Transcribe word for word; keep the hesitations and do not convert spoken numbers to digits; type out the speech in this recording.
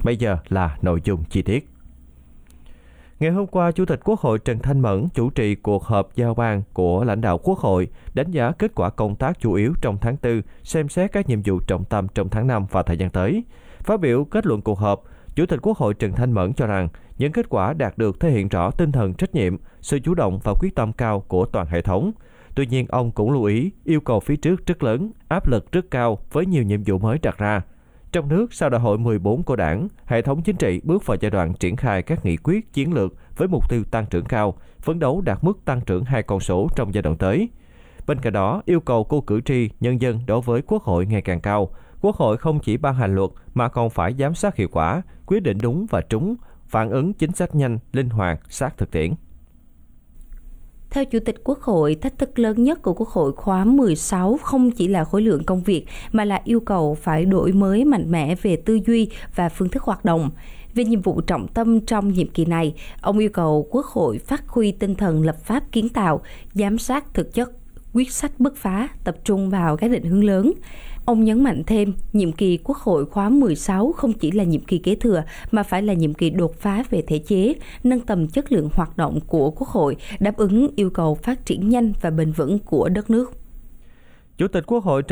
Bây giờ là nội dung chi tiết. Ngày hôm qua, Chủ tịch Quốc hội Trần Thanh Mẫn chủ trì cuộc họp giao ban của lãnh đạo Quốc hội, đánh giá kết quả công tác chủ yếu trong tháng tư, xem xét các nhiệm vụ trọng tâm trong tháng năm và thời gian tới. Phát biểu kết luận cuộc họp, Chủ tịch Quốc hội Trần Thanh Mẫn cho rằng những kết quả đạt được thể hiện rõ tinh thần trách nhiệm, sự chủ động và quyết tâm cao của toàn hệ thống. Tuy nhiên, ông cũng lưu ý yêu cầu phía trước rất lớn, áp lực rất cao với nhiều nhiệm vụ mới đặt ra. Trong nước, sau đại hội mười bốn của Đảng, hệ thống chính trị bước vào giai đoạn triển khai các nghị quyết chiến lược với mục tiêu tăng trưởng cao, phấn đấu đạt mức tăng trưởng hai con số trong giai đoạn tới. Bên cạnh đó, yêu cầu của cử tri, nhân dân đối với Quốc hội ngày càng cao. Quốc hội không chỉ ban hành luật mà còn phải giám sát hiệu quả, quyết định đúng và trúng, phản ứng chính sách nhanh, linh hoạt, sát thực tiễn. Theo Chủ tịch Quốc hội, thách thức lớn nhất của Quốc hội khóa mười sáu không chỉ là khối lượng công việc mà là yêu cầu phải đổi mới mạnh mẽ về tư duy và phương thức hoạt động. Về nhiệm vụ trọng tâm trong nhiệm kỳ này, ông yêu cầu Quốc hội phát huy tinh thần lập pháp kiến tạo, giám sát thực chất, quyết sách bứt phá, tập trung vào các định hướng lớn. Ông nhấn mạnh thêm, nhiệm kỳ Quốc hội khóa mười sáu không chỉ là nhiệm kỳ kế thừa mà phải là nhiệm kỳ đột phá về thể chế, nâng tầm chất lượng hoạt động của Quốc hội, đáp ứng yêu cầu phát triển nhanh và bền vững của đất nước. Chủ tịch Quốc hội